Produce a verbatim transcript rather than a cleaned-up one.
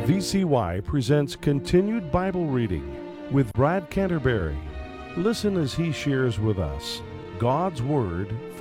V C Y presents Continued Bible Reading with Brad Canterbury. Listen as he shares with us God's Word